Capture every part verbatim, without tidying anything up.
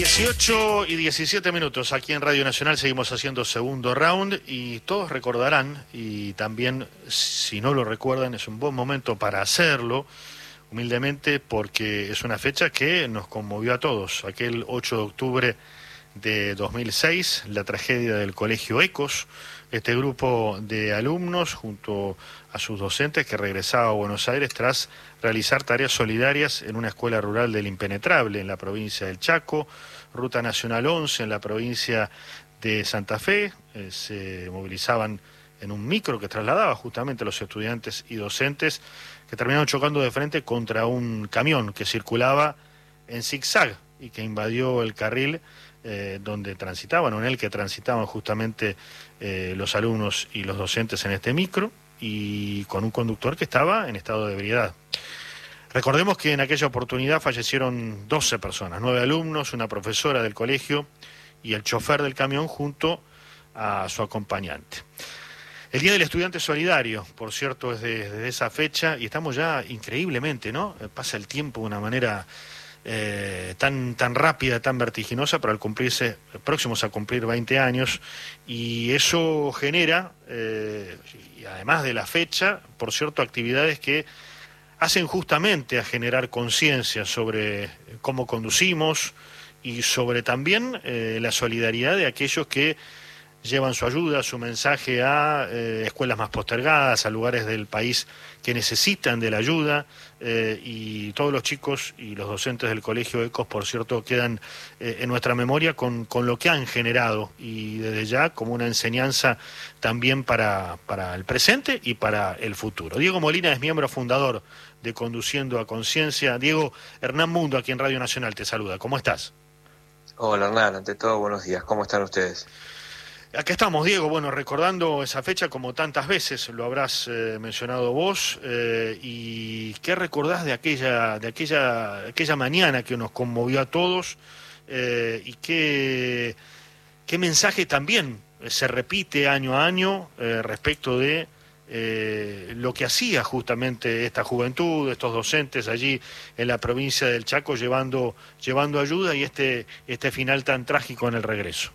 dieciocho y diecisiete minutos aquí en Radio Nacional, seguimos haciendo segundo round y todos recordarán, y también si no lo recuerdan es un buen momento para hacerlo, humildemente, porque es una fecha que nos conmovió a todos. Aquel ocho de octubre de dos mil seis, la tragedia del Colegio Ecos, este grupo de alumnos junto a sus docentes que regresaba a Buenos Aires tras realizar tareas solidarias en una escuela rural del Impenetrable en la provincia del Chaco, Ruta Nacional once en la provincia de Santa Fe. Eh, se movilizaban en un micro que trasladaba justamente a los estudiantes y docentes, que terminaron chocando de frente contra un camión que circulaba en zigzag y que invadió el carril eh, donde transitaban, o en el que transitaban justamente eh, los alumnos y los docentes en este micro, y con un conductor que estaba en estado de ebriedad. Recordemos que en aquella oportunidad fallecieron doce personas, nueve alumnos, una profesora del colegio y el chofer del camión junto a su acompañante. El Día del Estudiante Solidario, por cierto, es desde de esa fecha, y estamos ya increíblemente, ¿no? Pasa el tiempo de una manera eh, tan, tan rápida, tan vertiginosa, pero al cumplirse, próximos a cumplir veinte años, y eso genera, eh, y además de la fecha, por cierto, actividades que hacen justamente a generar conciencia sobre cómo conducimos y sobre también eh, la solidaridad de aquellos que llevan su ayuda, su mensaje a eh, escuelas más postergadas, a lugares del país que necesitan de la ayuda, eh, y todos los chicos y los docentes del Colegio Ecos, por cierto, quedan eh, en nuestra memoria con, con lo que han generado, y desde ya como una enseñanza también para, para el presente y para el futuro. Diego Molina es miembro fundador de Conduciendo a Conciencia. Diego, Hernán Mundo, aquí en Radio Nacional, te saluda. ¿Cómo estás? Hola Hernán, ante todo buenos días. ¿Cómo están ustedes? Aquí estamos, Diego, bueno, recordando esa fecha como tantas veces, lo habrás eh, mencionado vos, eh, y ¿qué recordás de aquella, de aquella, aquella mañana que nos conmovió a todos, eh, y qué, qué mensaje también se repite año a año eh, respecto de eh, lo que hacía justamente esta juventud, estos docentes allí en la provincia del Chaco llevando, llevando ayuda, y este, este final tan trágico en el regreso?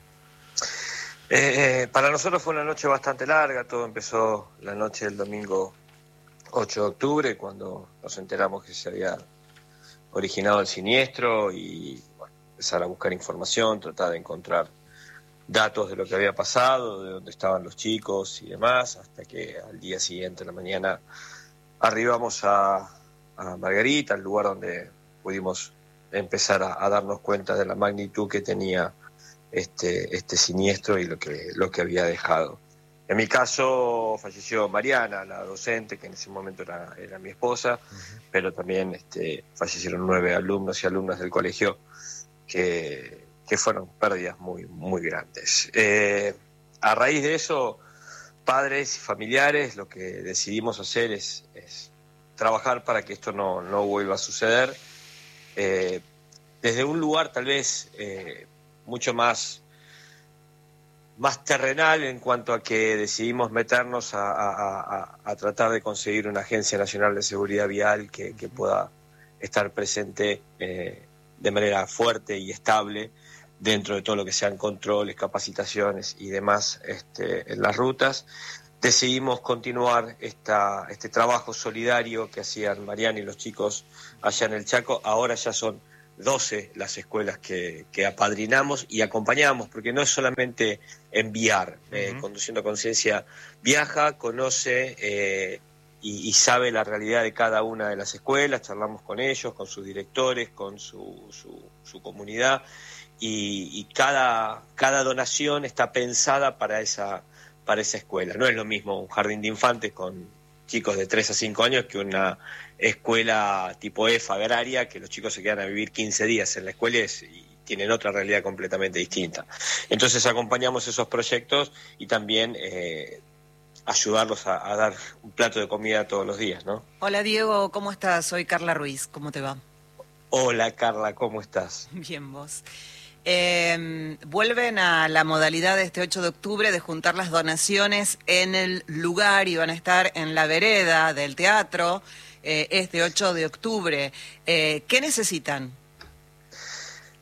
Eh, eh, para nosotros fue una noche bastante larga. Todo empezó la noche del domingo ocho de octubre, cuando nos enteramos que se había originado el siniestro, y bueno, empezar a buscar información, tratar de encontrar datos de lo que había pasado, de dónde estaban los chicos y demás, hasta que al día siguiente, en la mañana, arribamos a, a Margarita, el lugar donde pudimos empezar a, a darnos cuenta de la magnitud que tenía Este, este siniestro y lo que, lo que había dejado. En mi caso falleció Mariana, la docente, que en ese momento era, era mi esposa, uh-huh. Pero también este, fallecieron nueve alumnos y alumnas del colegio que, que fueron pérdidas muy, muy grandes. Eh, a raíz de eso, padres y familiares, lo que decidimos hacer es, es trabajar para que esto no, no vuelva a suceder, eh, desde un lugar tal vez eh, mucho más, más terrenal, en cuanto a que decidimos meternos a, a, a, a tratar de conseguir una Agencia Nacional de Seguridad Vial que, que pueda estar presente eh, de manera fuerte y estable dentro de todo lo que sean controles, capacitaciones y demás este, en las rutas. Decidimos continuar esta, este trabajo solidario que hacían Mariana y los chicos allá en el Chaco. Ahora ya son doce las escuelas que, que apadrinamos y acompañamos, porque no es solamente enviar. Uh-huh. eh, Conduciendo a Conciencia viaja, conoce eh, y, y sabe la realidad de cada una de las escuelas, charlamos con ellos, con sus directores, con su, su, su comunidad, y, y cada, cada donación está pensada para esa, para esa escuela. No es lo mismo un jardín de infantes con chicos de tres a cinco años que una escuela tipo E F agraria, que los chicos se quedan a vivir quince días en la escuela y tienen otra realidad completamente distinta. Entonces acompañamos esos proyectos y también eh, ayudarlos a, a dar un plato de comida todos los días, ¿no? Hola Diego, ¿cómo estás? Soy Carla Ruiz, ¿cómo te va? Hola Carla, ¿cómo estás? Bien, vos. Eh, vuelven a la modalidad de este ocho de octubre de juntar las donaciones en el lugar, y van a estar en la vereda del teatro eh, este ocho de octubre. Eh, ¿Qué necesitan?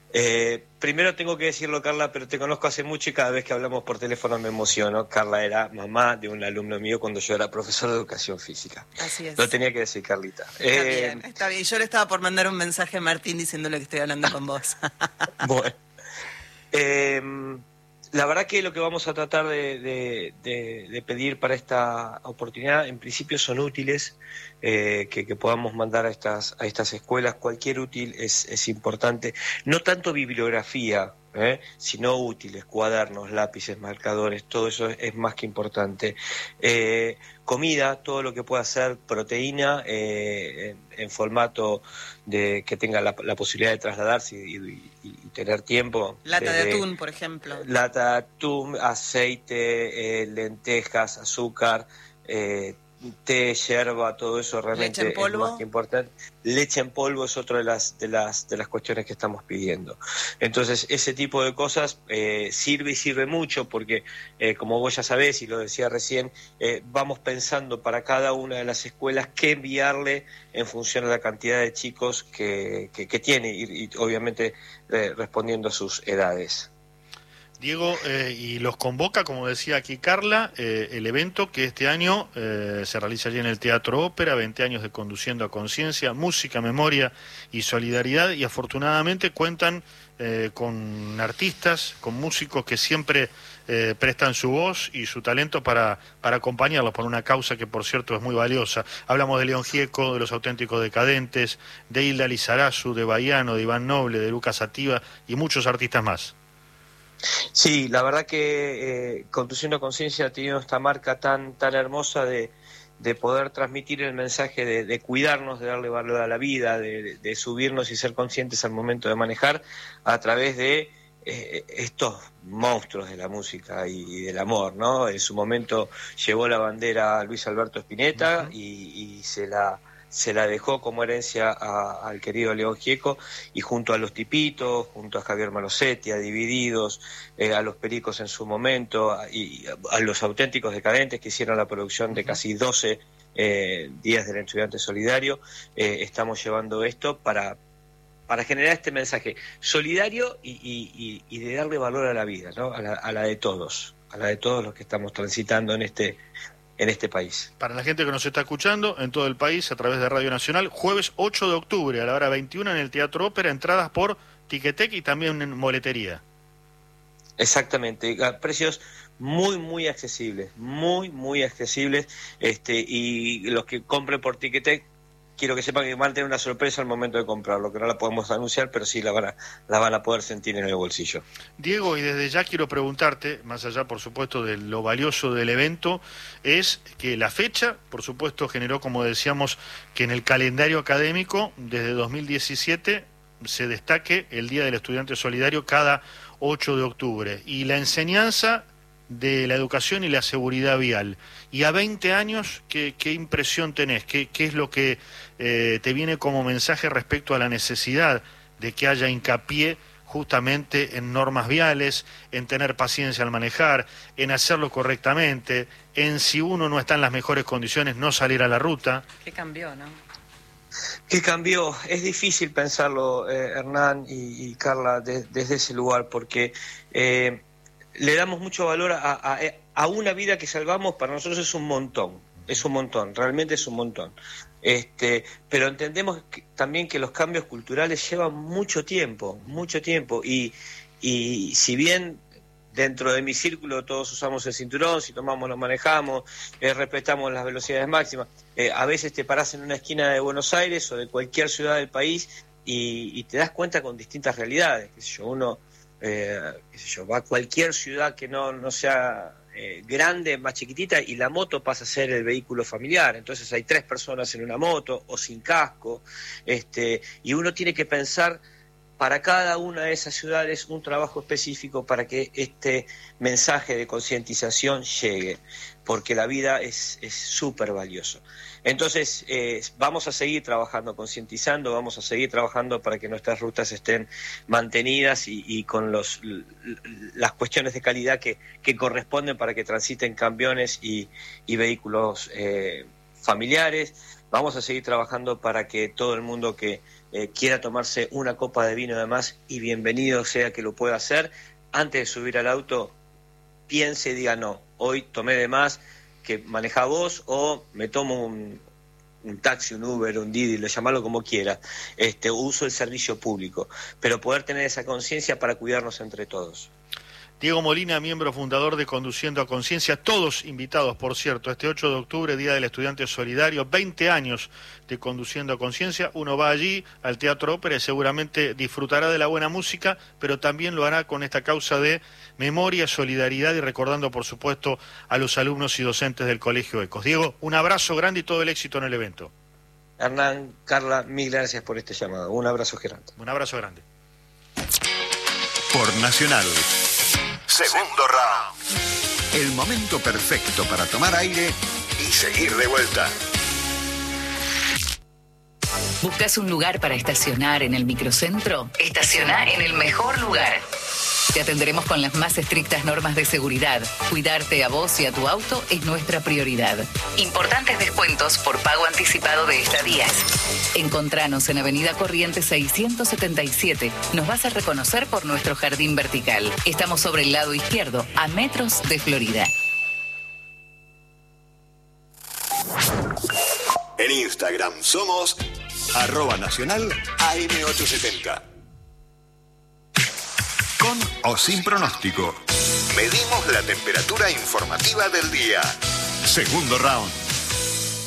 Eh, primero tengo que decirlo, Carla, pero te conozco hace mucho y cada vez que hablamos por teléfono me emociono. Carla era mamá de un alumno mío cuando yo era profesor de educación física. Así es. Lo tenía que decir, Carlita. Está Eh, bien, está bien. Yo le estaba por mandar un mensaje a Martín diciéndole que estoy hablando con vos. Bueno. Eh, la verdad que lo que vamos a tratar de, de, de, de pedir para esta oportunidad, en principio son útiles, eh, que, que podamos mandar a estas, a estas escuelas. Cualquier útil es, es importante, no tanto bibliografía, ¿eh? sino útiles, cuadernos, lápices, marcadores, todo eso es, es más que importante. Eh, comida, todo lo que pueda ser proteína eh, en, en formato de que tenga la, la posibilidad de trasladarse y, y, y tener tiempo. Lata desde, de atún, por ejemplo. Lata de atún, aceite, eh, lentejas, azúcar, eh, té, yerba, todo eso realmente ¿Leche en polvo? es más que importante. Leche en polvo es otra de las de las de las cuestiones que estamos pidiendo. Entonces ese tipo de cosas eh, sirve y sirve mucho porque eh, como vos ya sabés y lo decía recién, eh, vamos pensando para cada una de las escuelas qué enviarle en función a la cantidad de chicos que, que, que tiene y, y obviamente eh, respondiendo a sus edades. Diego, eh, y los convoca, como decía aquí Carla, eh, el evento que este año eh, se realiza allí en el Teatro Ópera, veinte años de Conduciendo a Conciencia, música, memoria y solidaridad, y afortunadamente cuentan eh, con artistas, con músicos que siempre eh, prestan su voz y su talento para, para acompañarlos por una causa que, por cierto, es muy valiosa. Hablamos de León Gieco, de Los Auténticos Decadentes, de Hilda Lizarazu, de Baiano, de Iván Noble, de Lucas Ativa y muchos artistas más. Sí, la verdad que eh, Conduciendo a Conciencia ha tenido esta marca tan tan hermosa de, de poder transmitir el mensaje de, de cuidarnos, de darle valor a la vida, de, de, de subirnos y ser conscientes al momento de manejar a través de eh, estos monstruos de la música y, y del amor, ¿no? En su momento llevó la bandera a Luis Alberto Spinetta uh-huh. y, y se la... se la dejó como herencia a, al querido León Gieco, y junto a Los Tipitos, junto a Javier Malosetti, a Divididos, eh, a Los Pericos en su momento, a, y a, a Los Auténticos Decadentes, que hicieron la producción de casi doce eh, días del estudiante solidario, eh, estamos llevando esto para, para generar este mensaje solidario y, y, y, y de darle valor a la vida, ¿no? a, la, a la de todos, a la de todos los que estamos transitando en este en este país. Para la gente que nos está escuchando en todo el país a través de Radio Nacional, jueves ocho de octubre a la hora veintiuna en el Teatro Ópera, entradas por Ticketek y también en boletería. Exactamente, a precios muy muy accesibles, muy muy accesibles, este y los que compren por Ticketek, quiero que sepan que van a tener una sorpresa al momento de comprarlo, que no la podemos anunciar, pero sí la van a, la van a poder sentir en el bolsillo. Diego, y desde ya quiero preguntarte, más allá por supuesto de lo valioso del evento, es que la fecha, por supuesto, generó, como decíamos, que en el calendario académico, desde dos mil diecisiete, se destaque el Día del Estudiante Solidario cada ocho de octubre, y la enseñanza de la educación y la seguridad vial. Y a veinte años, ¿qué, qué impresión tenés? ¿Qué, qué es lo que eh, te viene como mensaje respecto a la necesidad de que haya hincapié justamente en normas viales, en tener paciencia al manejar, en hacerlo correctamente, en si uno no está en las mejores condiciones, no salir a la ruta? ¿Qué cambió, no? ¿Qué cambió? Es difícil pensarlo, eh, Hernán y, y Carla, de, desde ese lugar, porque eh, le damos mucho valor a, a, a una vida que salvamos. Para nosotros es un montón, es un montón, realmente es un montón. Este, pero entendemos que, también que los cambios culturales llevan mucho tiempo, mucho tiempo, y, y si bien dentro de mi círculo todos usamos el cinturón, si tomamos lo manejamos, eh, respetamos las velocidades máximas, eh, a veces te parás en una esquina de Buenos Aires o de cualquier ciudad del país y, y te das cuenta con distintas realidades, qué sé yo, uno eh, qué sé yo, va a cualquier ciudad que no, no sea eh, grande, más chiquitita, y la moto pasa a ser el vehículo familiar, entonces hay tres personas en una moto o sin casco, este, y uno tiene que pensar para cada una de esas ciudades un trabajo específico para que este mensaje de concientización llegue, porque la vida es súper valioso. Entonces, eh, vamos a seguir trabajando, concientizando, vamos a seguir trabajando para que nuestras rutas estén mantenidas y, y con los, las cuestiones de calidad que, que corresponden para que transiten camiones y, y vehículos eh, familiares. Vamos a seguir trabajando para que todo el mundo que eh, quiera tomarse una copa de vino de más, y bienvenido sea que lo pueda hacer, antes de subir al auto, piense y diga no, hoy tomé de más, que maneja vos, o me tomo un, un taxi, un Uber, un Didi, lo llamarlo como quiera, este, uso el servicio público, pero poder tener esa conciencia para cuidarnos entre todos. Diego Molina, miembro fundador de Conduciendo a Conciencia, todos invitados, por cierto, este ocho de octubre, Día del Estudiante Solidario, veinte años de Conduciendo a Conciencia. Uno va allí al Teatro Ópera y seguramente disfrutará de la buena música, pero también lo hará con esta causa de memoria, solidaridad y recordando, por supuesto, a los alumnos y docentes del Colegio Ecos. Diego, un abrazo grande y todo el éxito en el evento. Hernán, Carla, mil gracias por este llamado. Un abrazo grande. Un abrazo grande. Por Nacional. Segundo round. El momento perfecto para tomar aire y seguir de vuelta. ¿Buscas un lugar para estacionar en el microcentro? Estaciona en el mejor lugar. Te atenderemos con las más estrictas normas de seguridad. Cuidarte a vos y a tu auto es nuestra prioridad. Importantes descuentos por pago anticipado de estadías. Encontranos en Avenida Corrientes seiscientos setenta y siete. Nos vas a reconocer por nuestro jardín vertical. Estamos sobre el lado izquierdo, a metros de Florida. En Instagram somos arroba nacional A M ochocientos setenta. Con o sin pronóstico. Medimos la temperatura informativa del día. Segundo round.